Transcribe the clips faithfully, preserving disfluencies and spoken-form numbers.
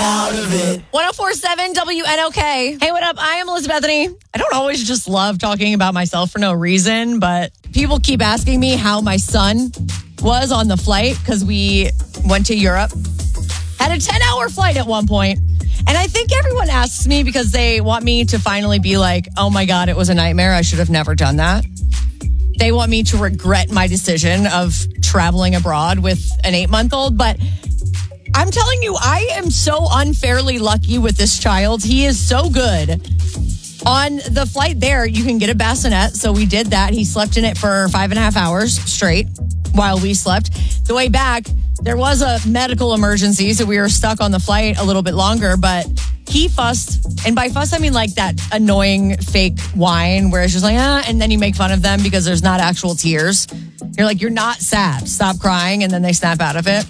out of it. one oh four point seven W N O K. Hey, what up? I am Elizabeth Bethany. I don't always just love talking about myself for no reason, but people keep asking me how my son was on the flight because we went to Europe. Had a ten-hour flight at one point. And I think everyone asks me because they want me to finally be like, oh my God, it was a nightmare. I should have never done that. They want me to regret my decision of traveling abroad with an eight-month-old. But I'm telling you, I am so unfairly lucky with this child. He is so good. On the flight there, you can get a bassinet. So we did that. He slept in it for five and a half hours straight while we slept. The way back, there was a medical emergency, so we were stuck on the flight a little bit longer, but he fussed. And by fuss, I mean like that annoying fake whine where it's just like, ah, and then you make fun of them because there's not actual tears. You're like, you're not sad. Stop crying. And then they snap out of it.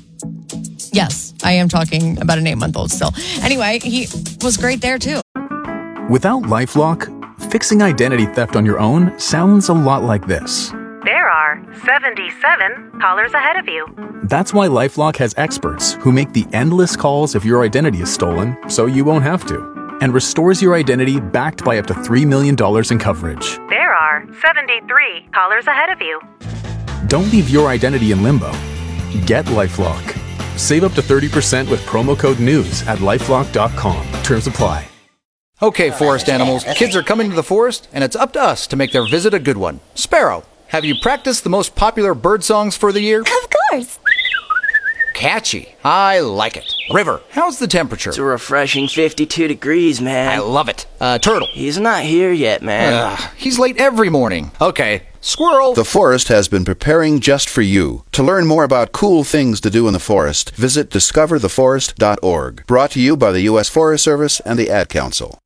Yes, I am talking about an eight-month-old still. Anyway, he was great there too. Without LifeLock, fixing identity theft on your own sounds a lot like this. There are seventy-seven callers ahead of you. That's why LifeLock has experts who make the endless calls if your identity is stolen, so you won't have to, and restores your identity backed by up to three million dollars in coverage. There are seventy-three callers ahead of you. Don't leave your identity in limbo. Get LifeLock. Save up to thirty percent with promo code NEWS at lifelock dot com. Terms apply. Okay, forest animals, kids are coming to the forest, and it's up to us to make their visit a good one. Sparrow, have you practiced the most popular bird songs for the year? Of course. Catchy. I like it. River, how's the temperature? It's a refreshing fifty-two degrees, man. I love it. Uh, Turtle. He's not here yet, man. Ugh, he's late every morning. Okay. Squirrel. The forest has been preparing just for you. To learn more about cool things to do in the forest, visit discover the forest dot org. Brought to you by the U S Forest Service and the Ad Council.